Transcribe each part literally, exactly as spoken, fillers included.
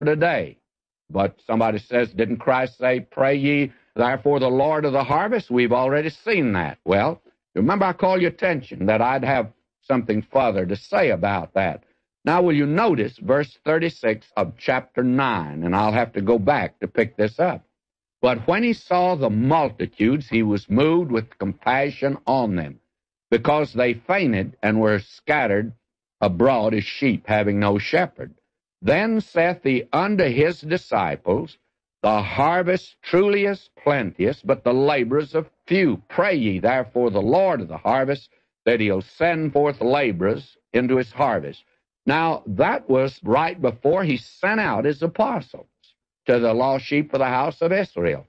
today. But somebody says, didn't Christ say, pray ye therefore the Lord of the harvest? We've already seen that. Well, remember I called your attention that I'd have something further to say about that. Now, will you notice verse thirty-six of chapter nine, and I'll have to go back to pick this up. But when he saw the multitudes, he was moved with compassion on them, because they fainted and were scattered abroad as sheep having no shepherd. Then saith he unto his disciples, the harvest truly is plenteous, but the laborers are few. Pray ye therefore the Lord of the harvest, that he'll send forth laborers into his harvest. Now, that was right before he sent out his apostles to the lost sheep of the house of Israel.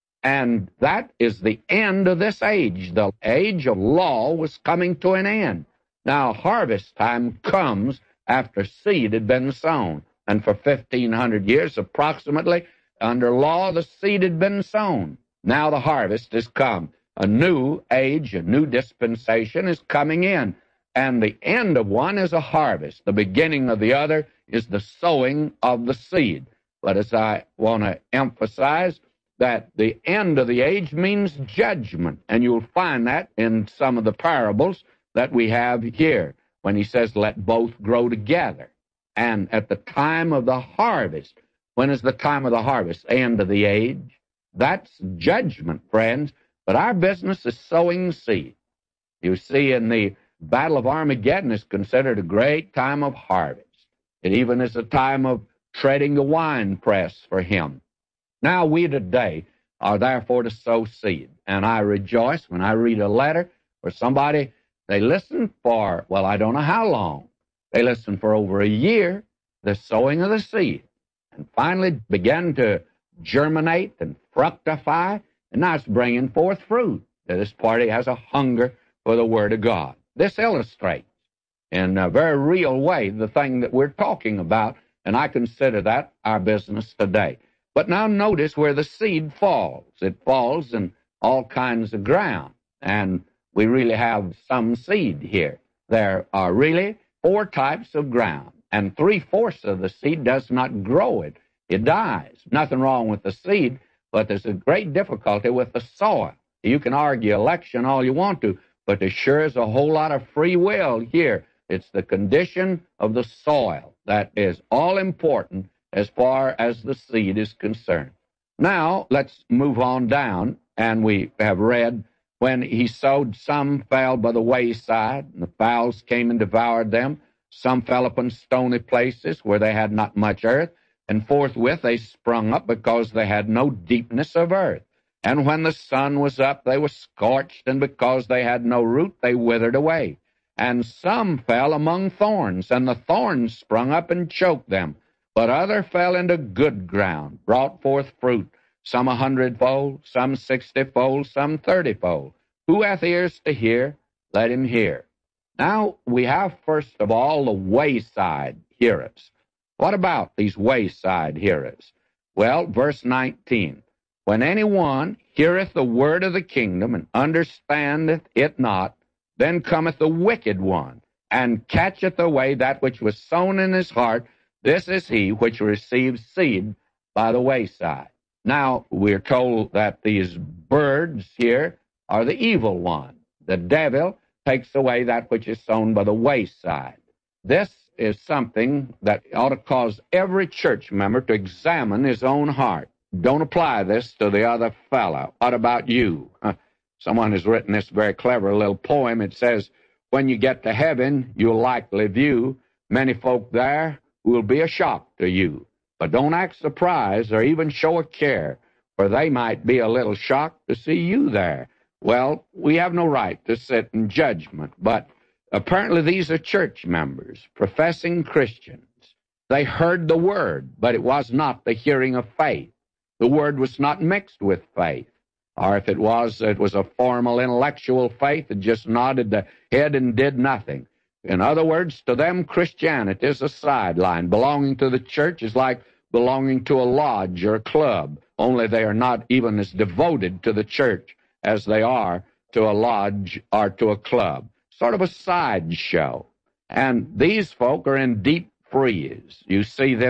And that is the end of this age. The age of law was coming to an end. Now, harvest time comes after seed had been sown. And for fifteen hundred years, approximately, under law, the seed had been sown. Now the harvest has come. A new age, a new dispensation is coming in. And the end of one is a harvest. The beginning of the other is the sowing of the seed. But as I want to emphasize, that the end of the age means judgment. And you'll find that in some of the parables that we have here, when he says, let both grow together. And at the time of the harvest, when is the time of the harvest? End of the age. That's judgment, friends. But our business is sowing seed. You see, in the Battle of Armageddon is considered a great time of harvest. It even is a time of treading the winepress for him. Now we today are therefore to sow seed. And I rejoice when I read a letter where somebody, they listen for, well, I don't know how long. They listen for over a year, the sowing of the seed, and finally began to germinate and fructify, and now it's bringing forth fruit. This party has a hunger for the Word of God. This illustrates in a very real way the thing that we're talking about, and I consider that our business today. But now notice where the seed falls. It falls in all kinds of ground, and we really have some seed here. There are really four types of ground, and three-fourths of the seed does not grow it. It dies. Nothing wrong with the seed, but there's a great difficulty with the soil. You can argue election all you want to, but there sure is a whole lot of free will here. It's the condition of the soil that is all important as far as the seed is concerned. Now, let's move on down, and we have read, when he sowed, some fell by the wayside, and the fowls came and devoured them. Some fell upon stony places where they had not much earth, and forthwith they sprung up because they had no deepness of earth. And when the sun was up, they were scorched, and because they had no root, they withered away. And some fell among thorns, and the thorns sprung up and choked them. But other fell into good ground, brought forth fruit, some a hundredfold, some sixtyfold, some thirtyfold. Who hath ears to hear, let him hear. Now we have, first of all, the wayside hearers. What about these wayside hearers? Well, verse nineteen. When any one heareth the word of the kingdom, and understandeth it not, then cometh the wicked one, and catcheth away that which was sown in his heart. This is he which receives seed by the wayside. Now, we're told that these birds here are the evil one. The devil takes away that which is sown by the wayside. This is something that ought to cause every church member to examine his own heart. Don't apply this to the other fellow. What about you? Uh, someone has written this very clever little poem. It says, when you get to heaven, you'll likely view many folk there who will be a shock to you. But don't act surprised or even show a care, for they might be a little shocked to see you there. Well, we have no right to sit in judgment, but apparently these are church members, professing Christians. They heard the word, but it was not the hearing of faith. The word was not mixed with faith. Or if it was, it was a formal intellectual faith that just nodded the head and did nothing. In other words, to them, Christianity is a sideline. Belonging to the church is like belonging to a lodge or a club, only they are not even as devoted to the church as they are to a lodge or to a club. Sort of a sideshow. And these folk are in deep freeze. You see them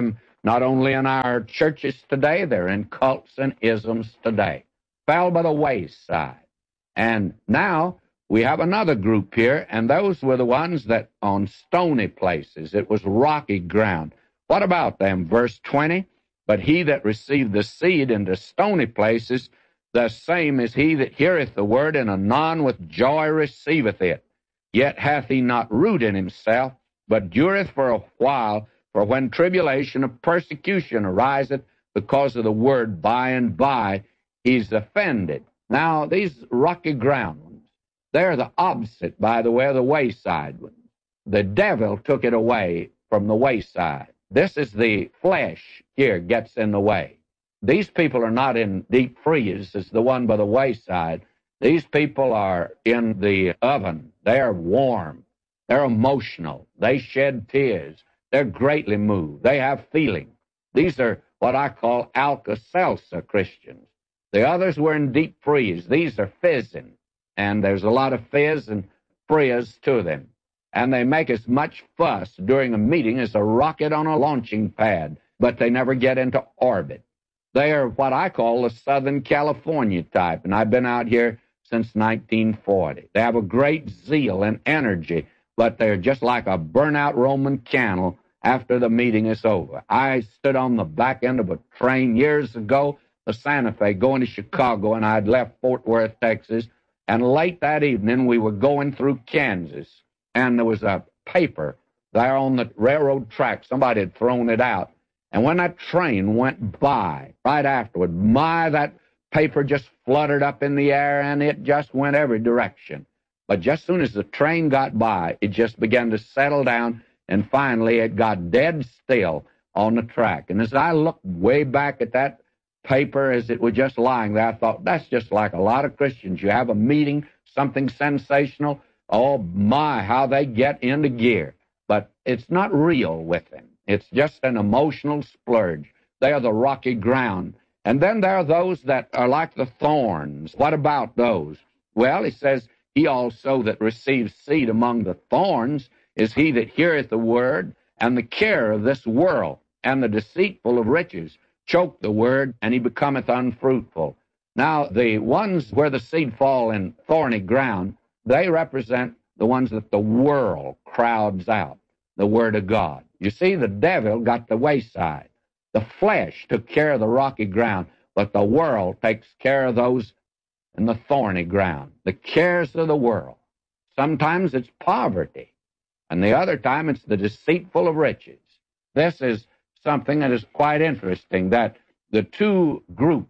not only in our churches today, they're in cults and isms today. Fell by the wayside. And now we have another group here, and those were the ones that on stony places. It was rocky ground. What about them? Verse twenty, but he that received the seed into stony places, the same is he that heareth the word, and anon with joy receiveth it. Yet hath he not root in himself, but dureth for a while. For when tribulation of persecution ariseth because of the word, by and by he's offended. Now, these rocky ground ones, they're the opposite, by the way, of the wayside ones. The devil took it away from the wayside. This is the flesh here gets in the way. These people are not in deep freeze as the one by the wayside. These people are in the oven. They're warm. They're emotional. They shed tears. They're greatly moved. They have feeling. These are what I call Alka-Seltzer Christians. The others were in deep freeze. These are fizzing. And there's a lot of fizz and frizz to them. And they make as much fuss during a meeting as a rocket on a launching pad, but they never get into orbit. They are what I call the Southern California type, and I've been out here since nineteen forty. They have a great zeal and energy, but they're just like a burnt-out Roman candle after the meeting is over. I stood on the back end of a train years ago, the Santa Fe, going to Chicago, and I'd left Fort Worth, Texas, and late that evening we were going through Kansas, and there was a paper there on the railroad track. Somebody had thrown it out. And when that train went by right afterward, my, that paper just fluttered up in the air, and it just went every direction. But just as soon as the train got by, it just began to settle down, and finally it got dead still on the track. And as I looked way back at that paper as it was just lying there, I thought, that's just like a lot of Christians. You have a meeting, something sensational, oh my, how they get into gear. But it's not real with them. It's just an emotional splurge. They are the rocky ground. And then there are those that are like the thorns. What about those? Well, he says, he also that receives seed among the thorns is he that heareth the word, and the care of this world, and the deceitful of riches, choke the word, and he becometh unfruitful. Now, the ones where the seed fall in thorny ground, they represent the ones that the world crowds out, the word of God. You see, the devil got the wayside. The flesh took care of the rocky ground, but the world takes care of those in the thorny ground, the cares of the world. Sometimes it's poverty, and the other time it's the deceitful of riches. This is something that is quite interesting, that the two groups,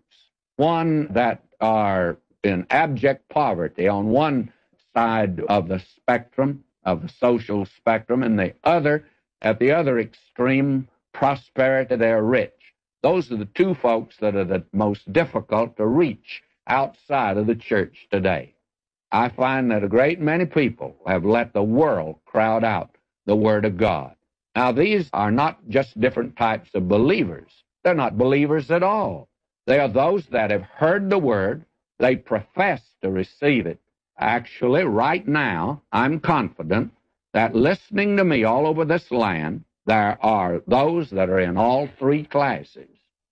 one that are in abject poverty on one side of the spectrum, of the social spectrum, and the other, at the other extreme, prosperity, they're rich. Those are the two folks that are the most difficult to reach outside of the church today. I find that a great many people have let the world crowd out the Word of God. Now, these are not just different types of believers. They're not believers at all. They are those that have heard the Word. They profess to receive it. Actually, right now, I'm confident that listening to me all over this land, there are those that are in all three classes.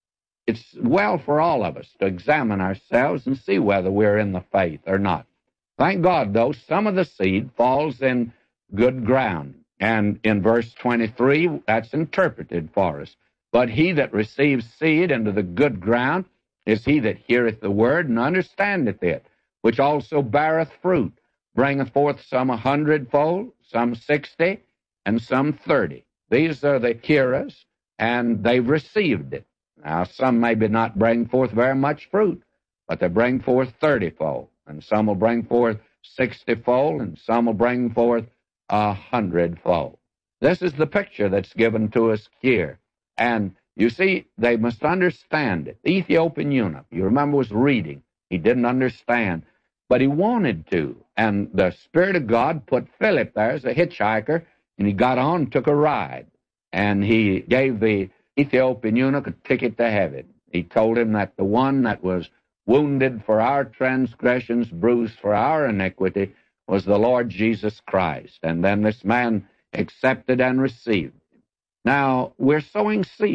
It's well for all of us to examine ourselves and see whether we're in the faith or not. Thank God, though, some of the seed falls in good ground. And in verse twenty-three, that's interpreted for us. But he that receives seed into the good ground is he that heareth the word and understandeth it, which also beareth fruit, bringeth forth some a hundredfold, some sixty, and some thirty. These are the hearers, and they've received it. Now, some maybe not bring forth very much fruit, but they bring forth thirtyfold, and some will bring forth sixtyfold, and some will bring forth a hundredfold. This is the picture that's given to us here. And you see, they must understand it. The Ethiopian eunuch, you remember, was reading. He didn't understand, but he wanted to. And the Spirit of God put Philip there as a hitchhiker, and he got on and took a ride. And he gave the Ethiopian eunuch a ticket to heaven. He told him that the one that was wounded for our transgressions, bruised for our iniquity, was the Lord Jesus Christ. And then this man accepted and received him. Now, we're sowing seed.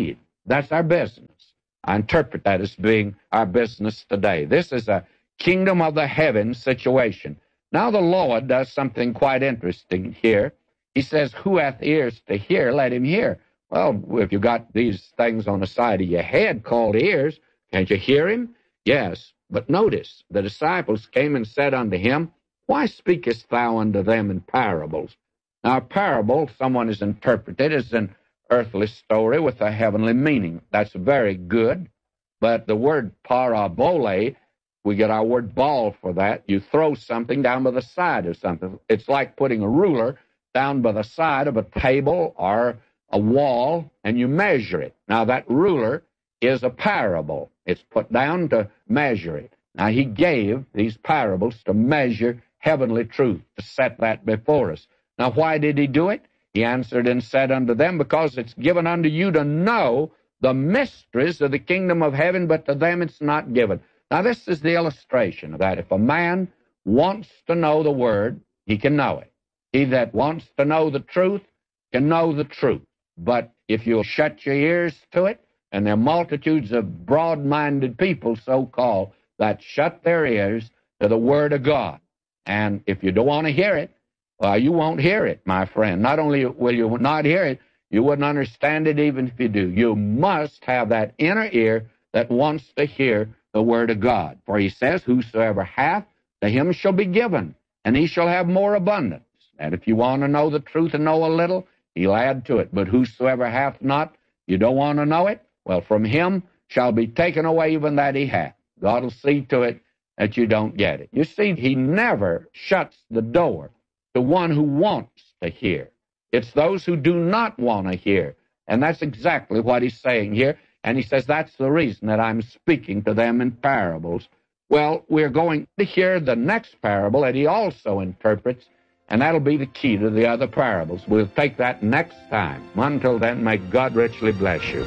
That's our business. I interpret that as being our business today. This is a kingdom of the heavens situation. Now the Lord does something quite interesting here. He says, who hath ears to hear, let him hear. Well, if you got these things on the side of your head called ears, can't you hear him? Yes. But notice, the disciples came and said unto him, why speakest thou unto them in parables? Now, a parable, someone has interpreted as an earthly story with a heavenly meaning. That's very good. But the word parabole, we get our word ball for that. You throw something down by the side of something. It's like putting a ruler down by the side of a table or a wall, and you measure it. Now, that ruler is a parable. It's put down to measure it. Now, he gave these parables to measure heavenly truth, to set that before us. Now, why did he do it? He answered and said unto them, because it's given unto you to know the mysteries of the kingdom of heaven, but to them it's not given. Now, this is the illustration of that. If a man wants to know the word, he can know it. He that wants to know the truth can know the truth. But if you'll shut your ears to it, and there are multitudes of broad-minded people, so-called, that shut their ears to the Word of God. And if you don't want to hear it, well, you won't hear it, my friend. Not only will you not hear it, you wouldn't understand it even if you do. You must have that inner ear that wants to hear the Word of God. For he says, whosoever hath, to him shall be given, and he shall have more abundance. And if you want to know the truth and know a little, he'll add to it. But whosoever hath not, you don't want to know it, well, from him shall be taken away even that he hath. God will see to it that you don't get it. You see, he never shuts the door to one who wants to hear. It's those who do not want to hear. And that's exactly what he's saying here. And he says that's the reason that I'm speaking to them in parables. Well, we're going to hear the next parable that he also interprets, and that'll be the key to the other parables. We'll take that next time. Until then, may God richly bless you.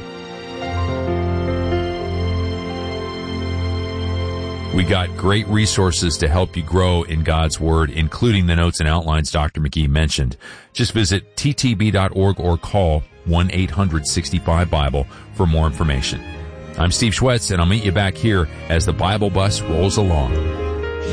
We got great resources to help you grow in God's Word, including the notes and outlines Doctor McGee mentioned. Just visit t t b dot org or call one eight hundred sixty-five Bible for more information. I'm Steve Schwetz, and I'll meet you back here as the Bible bus rolls along.